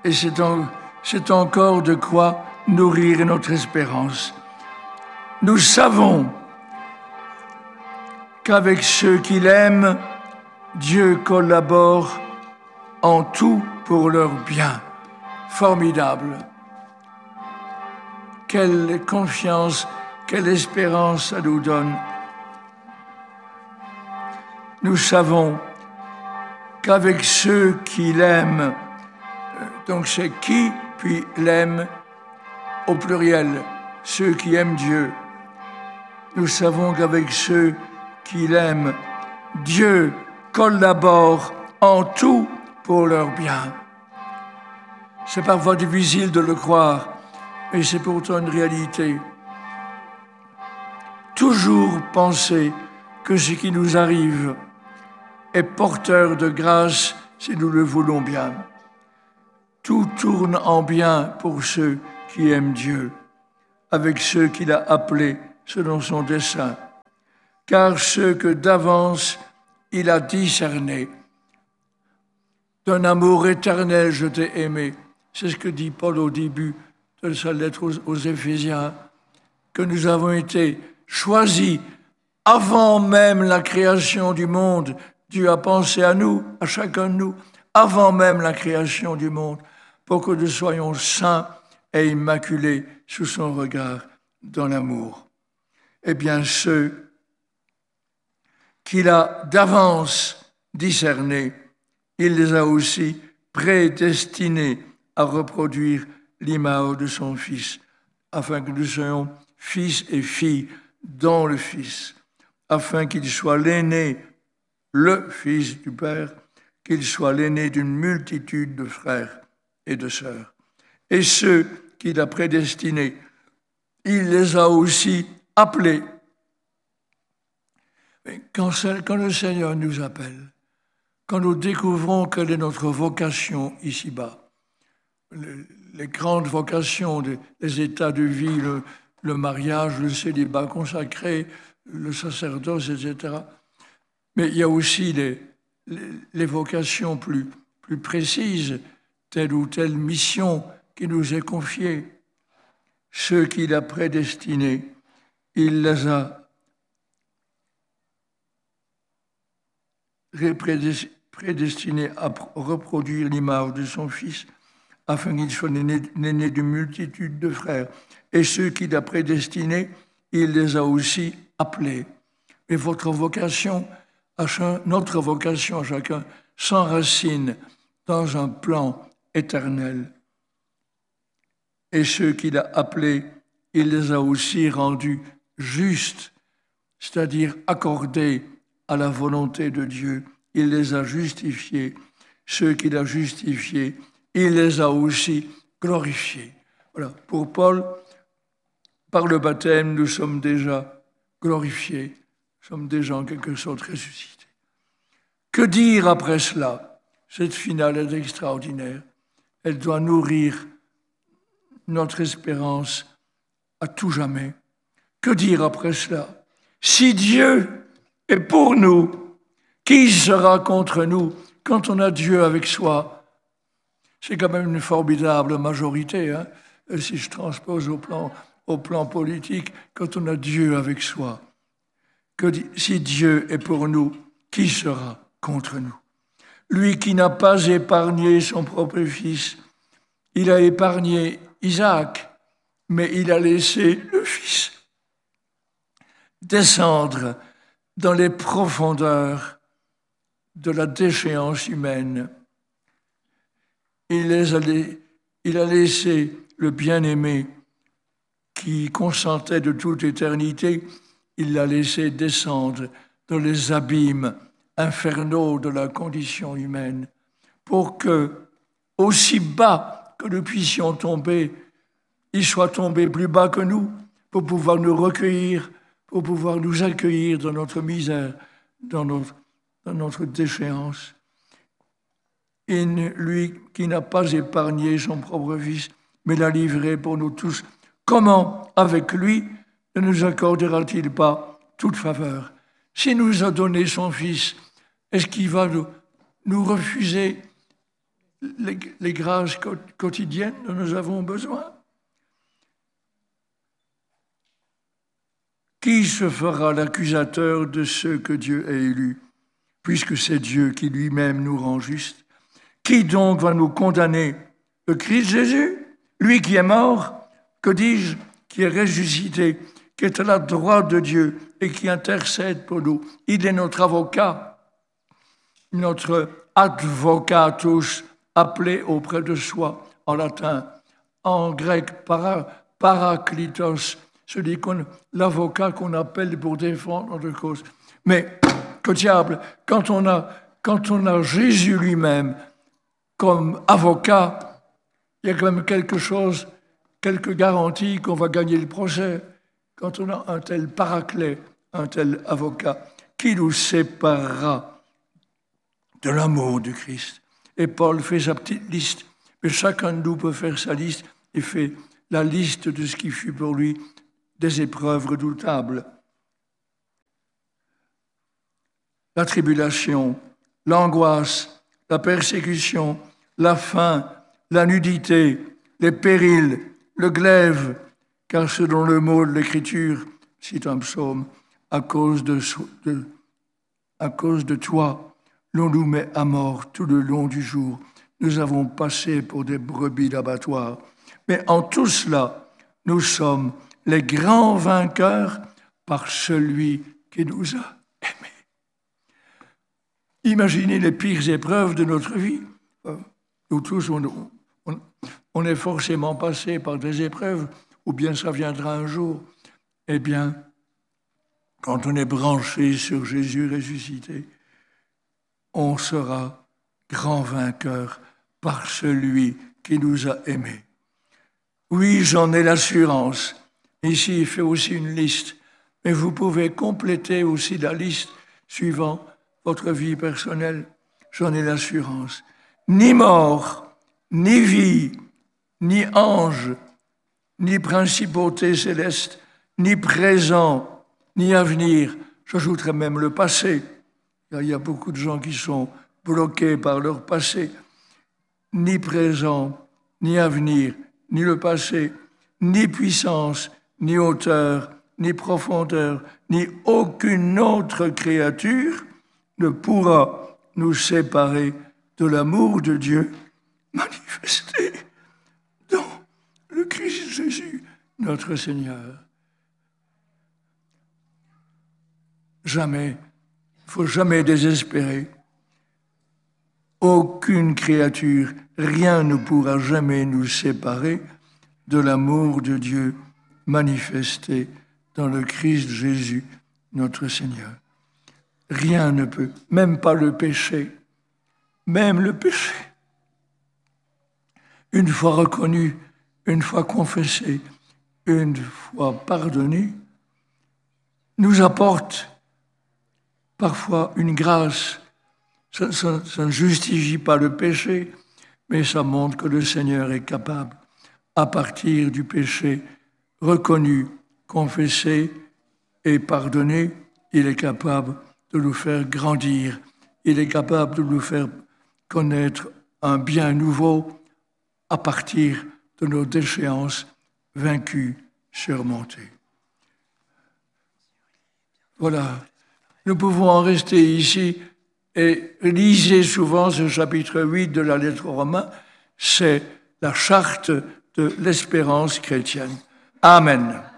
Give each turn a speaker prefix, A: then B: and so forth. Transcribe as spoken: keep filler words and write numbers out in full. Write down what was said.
A: Et c'est, en, c'est encore de quoi nourrir notre espérance. Nous savons qu'avec ceux qui l'aiment, Dieu collabore en tout pour leur bien. Formidable. Quelle confiance, quelle espérance ça nous donne. Nous savons qu'avec ceux qui l'aiment, donc c'est qui, puis l'aiment au pluriel, ceux qui aiment Dieu. Nous savons qu'avec ceux qui l'aiment, Dieu collabore en tout pour leur bien. C'est parfois difficile de le croire, mais c'est pourtant une réalité. Toujours penser que ce qui nous arrive est porteur de grâce si nous le voulons bien. Tout tourne en bien pour ceux qui aiment Dieu, avec ceux qu'il a appelés selon son dessein. Car ceux que d'avance il a discernés, d'un amour éternel je t'ai aimé. C'est ce que dit Paul au début de sa lettre aux, aux Éphésiens, que nous avons été choisis avant même la création du monde. Dieu a pensé à nous, à chacun de nous, avant même la création du monde, pour que nous soyons saints et immaculés sous son regard dans l'amour. Eh bien, ceux qu'il a d'avance discernés, il les a aussi prédestinés à reproduire l'image de son Fils, afin que nous soyons fils et filles dans le Fils, afin qu'il soit l'aîné, le Fils du Père, qu'il soit l'aîné d'une multitude de frères et de sœurs. Et ceux qu'il a prédestinés, il les a aussi appelés. Quand, quand le Seigneur nous appelle, quand nous découvrons quelle est notre vocation ici-bas, les, les grandes vocations, des, les états de vie, le, le mariage, le célibat consacré, le sacerdoce, et cetera. Mais il y a aussi les, les, les vocations plus, plus précises, telle ou telle mission qui nous est confiée. Ceux qu'il a prédestinés, il les a prédestinés à reproduire l'image de son Fils, afin qu'il soit l'aîné d'une multitude de frères. Et ceux qu'il a prédestinés, il les a aussi appelés. Et votre vocation, à chaque, notre vocation à chacun, s'enracine dans un plan éternel. Et ceux qu'il a appelés, il les a aussi rendus justes, c'est-à-dire accordés à la volonté de Dieu. Il les a justifiés. Ceux qu'il a justifiés, il les a aussi glorifiés. Voilà. Pour Paul, par le baptême, nous sommes déjà glorifiés. Nous sommes déjà en quelque sorte ressuscités. Que dire après cela? Cette finale est extraordinaire. Elle doit nourrir notre espérance à tout jamais. Que dire après cela? Si Dieu est pour nous, qui sera contre nous? Quand on a Dieu avec soi, c'est quand même une formidable majorité. Hein? Si je transpose au plan, au plan politique, quand on a Dieu avec soi, que si Dieu est pour nous, qui sera contre nous? Lui qui n'a pas épargné son propre fils, il a épargné Isaac, mais il a laissé le fils descendre dans les profondeurs de la déchéance humaine. Il, les a, il a laissé le bien-aimé qui consentait de toute éternité, il l'a laissé descendre dans les abîmes infernaux de la condition humaine, pour que, aussi bas que nous puissions tomber, il soit tombé plus bas que nous, pour pouvoir nous recueillir, pour pouvoir nous accueillir dans notre misère, dans notre, dans notre déchéance. Et lui qui n'a pas épargné son propre fils, mais l'a livré pour nous tous, comment, avec lui, ne nous accordera-t-il pas toute faveur? S'il nous a donné son fils, est-ce qu'il va nous, nous refuser les, les grâces quotidiennes dont nous avons besoin. Qui se fera l'accusateur de ceux que Dieu a élus, puisque c'est Dieu qui lui-même nous rend justes? Qui donc va nous condamner? Le Christ Jésus, lui qui est mort, que dis-je, qui est ressuscité, qui est à la droite de Dieu et qui intercède pour nous. Il est notre avocat, notre advocatus, appelé auprès de soi en latin, en grec para, parakletos, celui qu'on, l'avocat qu'on appelle pour défendre notre cause. Mais que diable, quand on a, quand on a Jésus lui-même comme avocat, il y a quand même quelque chose, quelques garanties qu'on va gagner le procès. Quand on a un tel paraclet, un tel avocat, qui nous séparera de l'amour du Christ? Et Paul fait sa petite liste, mais chacun de nous peut faire sa liste et fait la liste de ce qui fut pour lui des épreuves redoutables. La tribulation, l'angoisse, la persécution, la faim, la nudité, les périls, le glaive, car selon le mot de l'Écriture, c'est un psaume, à cause de, de, à cause de toi, l'on nous met à mort tout le long du jour. Nous avons passé pour des brebis d'abattoir. Mais en tout cela, nous sommes les grands vainqueurs par celui qui nous a aimés. Imaginez les pires épreuves de notre vie. Nous tous, on, on, on est forcément passé par des épreuves, ou bien ça viendra un jour. Eh bien, quand on est branché sur Jésus ressuscité, on sera grand vainqueur par celui qui nous a aimés. Oui, j'en ai l'assurance. Ici, il fait aussi une liste, mais vous pouvez compléter aussi la liste suivant votre vie personnelle. J'en ai l'assurance. Ni mort, ni vie, ni ange, ni principauté céleste, ni présent, ni avenir. J'ajouterai même le passé. Il y a beaucoup de gens qui sont bloqués par leur passé. Ni présent, ni avenir, ni le passé, ni puissance, ni hauteur, ni profondeur, ni aucune autre créature ne pourra nous séparer de l'amour de Dieu manifesté dans le Christ Jésus, notre Seigneur. Jamais, il ne faut jamais désespérer. Aucune créature, rien ne pourra jamais nous séparer de l'amour de Dieu manifesté dans le Christ Jésus, notre Seigneur. Rien ne peut, même pas le péché, même le péché. Une fois reconnu, une fois confessé, une fois pardonné, nous apporte parfois une grâce. Ça, ça, ça ne justifie pas le péché, mais ça montre que le Seigneur est capable, à partir du péché reconnu, confessé et pardonné, il est capable de nous faire grandir. Il est capable de nous faire connaître un bien nouveau à partir de nos déchéances vaincues, surmontées. Voilà. Nous pouvons en rester ici et lisez souvent ce chapitre huit de la lettre aux Romains. C'est la charte de l'espérance chrétienne. Amen.